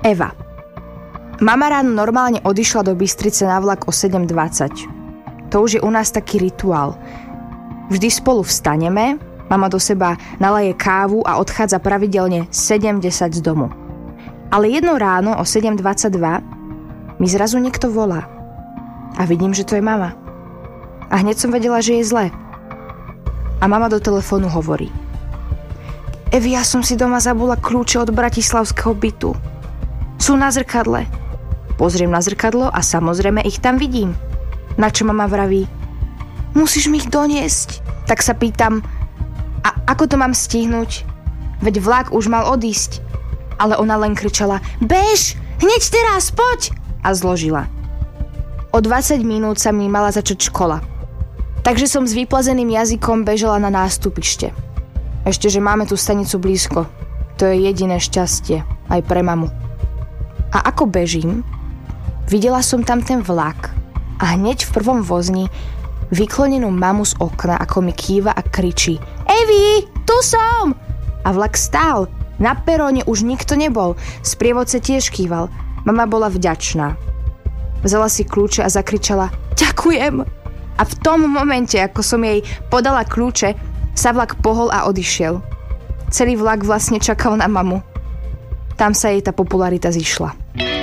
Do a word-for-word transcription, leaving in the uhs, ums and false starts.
Eva. Mama ráno normálne odišla do Bystrice na vlak o sedem dvadsať. To už je u nás taký rituál. Vždy spolu vstaneme, mama do seba nalaje kávu a odchádza pravidelne sedem desať z domu. Ale jedno ráno o sedem dvadsaťdva mi zrazu niekto volá. A vidím, že to je mama. A hneď som vedela, že je zle. A mama do telefónu hovorí. Evi, ja som si doma zabula kľúče od bratislavského bytu. Sú na zrkadle. Pozriem na zrkadlo a samozrejme ich tam vidím. Na čo mama vraví? Musíš mi ich doniesť. Tak sa pýtam, a ako to mám stihnúť? Veď vlak už mal odísť. Ale ona len kričala, bež, hneď teraz, poď! A zložila. O dvadsať minút sa mi mala začať škola. Takže som s vyplazeným jazykom bežala na nástupište. Ešte, že máme tú stanicu blízko. To je jediné šťastie, aj pre mamu. A ako bežím, videla som tam ten vlak a hneď v prvom vozni vyklonenú mamu z okna, ako mi kýva a kričí Evi, tu som! A vlak stál. Na peróne už nikto nebol. Sprievodca tiež kýval. Mama bola vďačná. Vzala si kľúče a zakričala Ďakujem! A v tom momente, ako som jej podala kľúče, sa vlak pohol a odišiel. Celý vlak vlastne čakal na mamu. Tam sa jej tá popularita zišla.